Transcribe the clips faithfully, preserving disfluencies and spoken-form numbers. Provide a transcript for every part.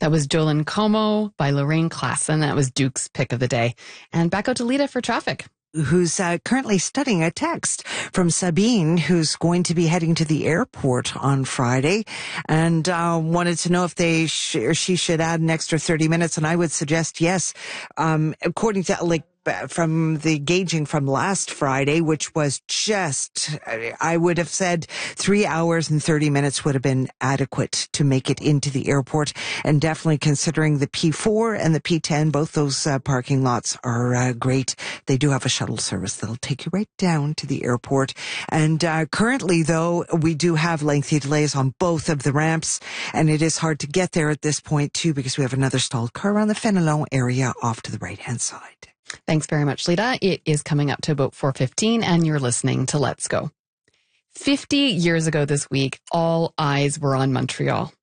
That was Jolene Como by Lorraine Klassen. That was Duke's pick of the day. And back out to Lita for traffic. Who's uh, currently studying a text from Sabine, who's going to be heading to the airport on Friday, and uh, wanted to know if they sh- or she should add an extra thirty minutes. And I would suggest yes, um, according to like from the gauging from last Friday, which was just, I would have said three hours and thirty minutes would have been adequate to make it into the airport. And definitely considering the P four and the P ten, both those uh, parking lots are uh, great. They do have a shuttle service that'll take you right down to the airport. And uh, currently, though, we do have lengthy delays on both of the ramps, and it is hard to get there at this point, too, because we have another stalled car around the Fenelon area off to the right-hand side. Thanks very much, Lita. It is coming up to about four fifteen, and you're listening to Let's Go. fifty years ago this week, all eyes were on Montreal.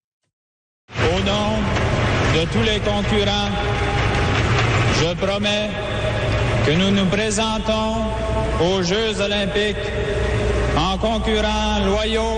Au nom de tous les concurrents, je promets que nous nous présentons aux Jeux olympiques en concurrents loyaux,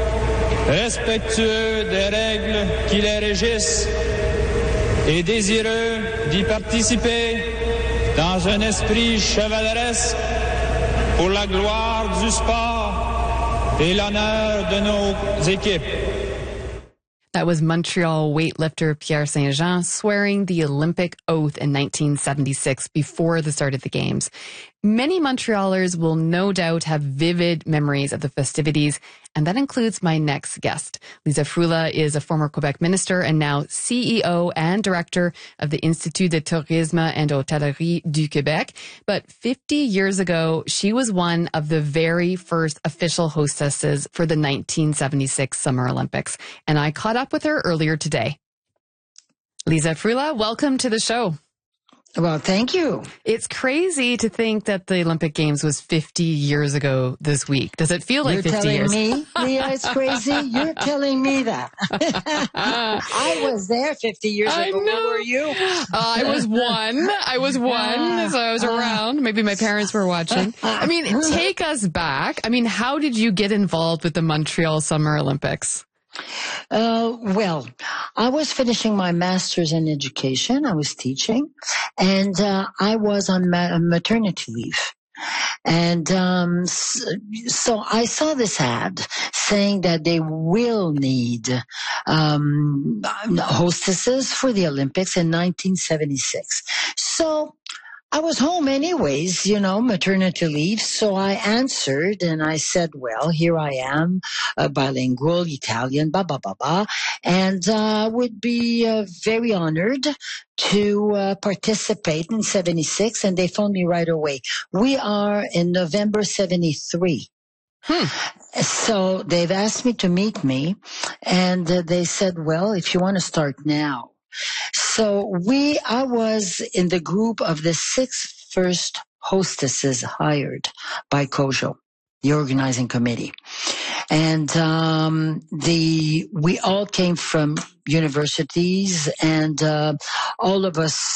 respectueux des règles qui les régissent et désireux d'y participer dans un esprit chevaleresque pour la gloire du sport et l'honneur de nos équipes. That was Montreal weightlifter Pierre Saint-Jean swearing the Olympic oath in nineteen seventy-six before the start of the Games. Many Montrealers will no doubt have vivid memories of the festivities, and that includes my next guest. Lisa Frula is a former Quebec minister and now C E O and director of the Institut de Tourisme et d'Hôtellerie du Québec. But fifty years ago, she was one of the very first official hostesses for the nineteen seventy-six Summer Olympics, and I caught up with her earlier today. Lisa Frula, welcome to the show. Well, thank you. It's crazy to think that the Olympic Games was fifty years ago this week. Does it feel like You're fifty years? You're telling me, Leah, it's crazy? You're telling me that. I was there fifty years I ago. know. Where were you? Uh, I was one. I was one, so I was around. Maybe my parents were watching. I mean, take us back. I mean, how did you get involved with the Montreal Summer Olympics? Uh, well, I was finishing my master's in education. I was teaching, and uh, I was on ma- maternity leave. And um, so I saw this ad saying that they will need um, hostesses for the Olympics in nineteen seventy-six. So I was home anyways, you know, maternity leave. So I answered and I said, well, here I am, uh, bilingual, Italian, blah, blah, blah, blah. And uh, would be uh, very honored to uh, participate in seventy-six. And they phoned me right away. We are in November seventy-three. Hmm. So they've asked me to meet me. And uh, they said, well, if you want to start now. So we, I was in the group of the six first hostesses hired by COJO, the organizing committee. And um, the we all came from universities, and uh, all of us